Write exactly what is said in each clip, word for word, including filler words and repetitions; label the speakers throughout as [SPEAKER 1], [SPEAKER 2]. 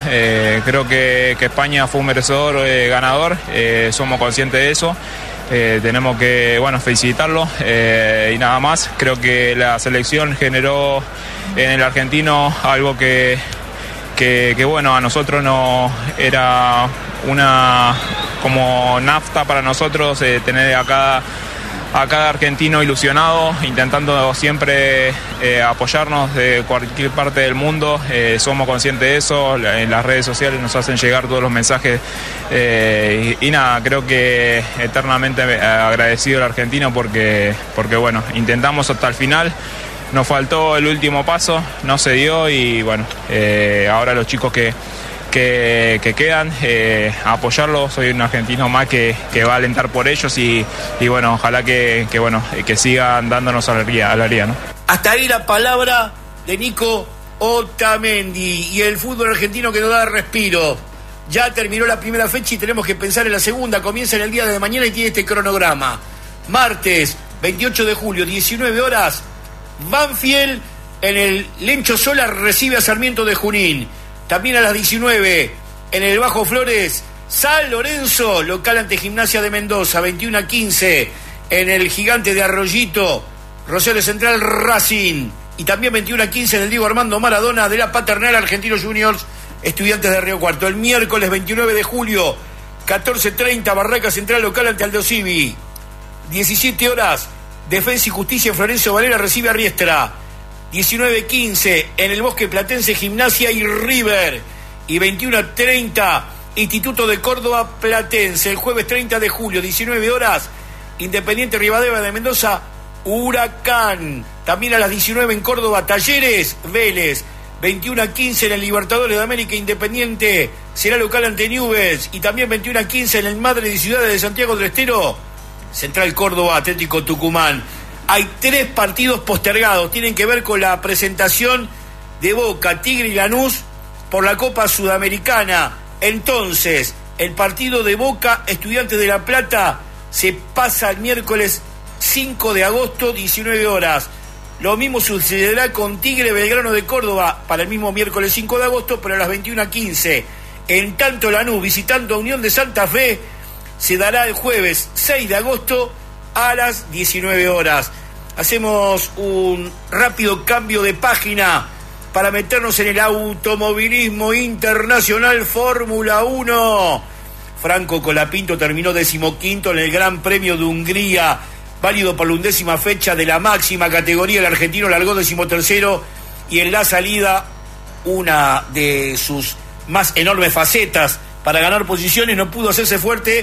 [SPEAKER 1] Eh, creo que, que España fue un merecedor eh, ganador, eh, somos conscientes de eso. Eh, tenemos que, bueno, felicitarlo eh, y nada más. Creo que la selección generó en el argentino algo que, que, que bueno, a nosotros no era una como nafta para nosotros eh, tener a cada, a cada argentino ilusionado, intentando siempre eh, apoyarnos de cualquier parte del mundo. Eh, somos conscientes de eso, en las redes sociales nos hacen llegar todos los mensajes eh, y, y nada, creo que eternamente agradecido al argentino porque, porque bueno, intentamos hasta el final. Nos faltó el último paso, no se dio y bueno, eh, ahora los chicos que, que, que quedan, eh, a apoyarlos. Soy un argentino más que, que va a alentar por ellos y, y bueno, ojalá que, que, bueno, que sigan dándonos alegría, alegría, ¿no?
[SPEAKER 2] Hasta ahí la palabra de Nico Otamendi y el fútbol argentino que nos da respiro. Ya terminó la primera fecha y tenemos que pensar en la segunda. Comienza en el día de mañana y tiene este cronograma. Martes, veintiocho de julio, diecinueve horas, Banfield en el Lencho Sola recibe a Sarmiento de Junín. También a las diecinueve en el Bajo Flores, San Lorenzo, local ante Gimnasia de Mendoza. Veintiuno a quince en el Gigante de Arroyito, Rosario Central Racing. Y también veintiuno a quince en el Diego Armando Maradona de la Paternal Argentinos Juniors, Estudiantes de Río Cuarto. El miércoles veintinueve de julio, catorce treinta, Barraca Central local ante Aldo Civi. diecisiete horas, Defensa y Justicia en Florencio Varela recibe a Riestra. diecinueve quince en el Bosque Platense, Gimnasia y River. Y veintiuno a treinta, Instituto de Córdoba Platense. El jueves treinta de julio, diecinueve horas, Independiente Rivadavia de Mendoza, Huracán. También a las diecinueve en Córdoba, Talleres, Vélez. veintiuno a quince en el Libertadores de América, Independiente será local ante Newell's. Y también veintiuno a quince en el Madre de Ciudades de Santiago del Estero, Central Córdoba, Atlético Tucumán. Hay tres partidos postergados, tienen que ver con la presentación de Boca, Tigre y Lanús por la Copa Sudamericana. Entonces, el partido de Boca, Estudiantes de La Plata, se pasa el miércoles cinco de agosto, diecinueve horas. Lo mismo sucederá con Tigre Belgrano de Córdoba para el mismo miércoles cinco de agosto, pero a las veintiuno a quince. En tanto, Lanús, visitando a Unión de Santa Fe, se dará el jueves seis de agosto a las diecinueve horas. Hacemos un rápido cambio de página para meternos en el automovilismo internacional Fórmula uno. Franco Colapinto terminó decimoquinto en el Gran Premio de Hungría, válido por la undécima fecha de la máxima categoría. El argentino largó decimotercero y en la salida, una de sus más enormes facetas para ganar posiciones, no pudo hacerse fuerte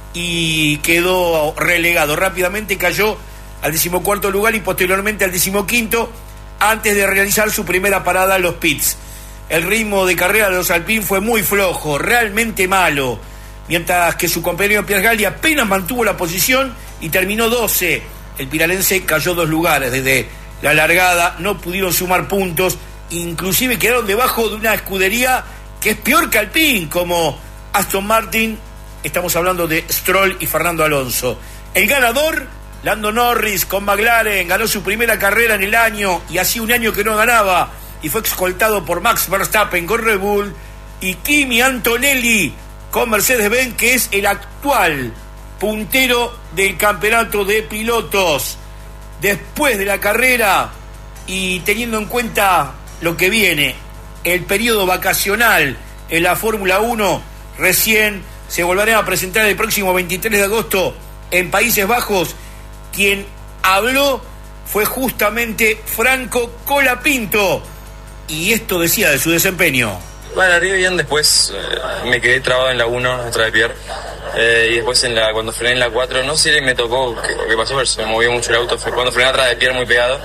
[SPEAKER 2] y quedó relegado. Rápidamente cayó al decimocuarto lugar y posteriormente al decimoquinto antes de realizar su primera parada en los pits. El ritmo de carrera de los Alpine fue muy flojo, realmente malo, mientras que su compañero Pierre Gasly apenas mantuvo la posición y terminó doce. El piralense cayó dos lugares desde la largada, no pudieron sumar puntos, inclusive quedaron debajo de una escudería que es peor que Alpine, como Aston Martin. Estamos hablando de Stroll y Fernando Alonso. El ganador, Lando Norris con McLaren, ganó su primera carrera en el año y hacía un año que no ganaba y fue escoltado por Max Verstappen con Red Bull y Kimi Antonelli con Mercedes-Benz, que es el actual puntero del campeonato de pilotos. Después de la carrera y teniendo en cuenta lo que viene, el periodo vacacional en la Fórmula uno, recién se volverán a presentar el próximo veintitrés de agosto en Países Bajos. Quien habló fue justamente Franco Colapinto y esto decía de su desempeño.
[SPEAKER 3] Bueno, arriba bien, después eh, me quedé trabado en la uno, detrás de Pierre, eh, y después en la cuando frené en la cuatro, no sé si me tocó qué, qué pasó, pero se me movió mucho el auto. Fue cuando frené atrás de Pierre muy pegado.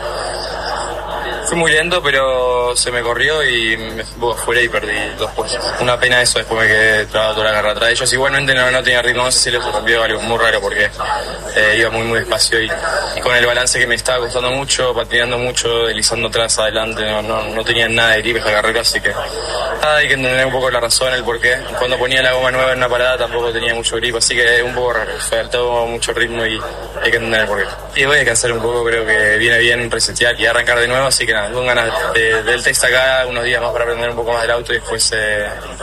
[SPEAKER 3] Fui muy lento, pero se me corrió y me fui afuera y perdí dos puestos. Una pena eso, después me quedé trabado toda la carrera atrás de ellos. Igualmente no, no tenía ritmo, no sé si les cambió algo muy raro porque eh, iba muy muy despacio y, y con el balance que me estaba costando mucho, patinando mucho, deslizando atrás, adelante, no, no, no tenía nada de grip esa carrera, así que ah, hay que entender un poco la razón, el porqué. Cuando ponía la goma nueva en una parada tampoco tenía mucho grip, así que es un poco raro, faltó mucho ritmo y hay que entender el porqué. Y voy a descansar un poco, creo que viene bien resetear y arrancar de nuevo, así que nada, con ganas de, del test acá unos días más para aprender un poco más del auto y después eh,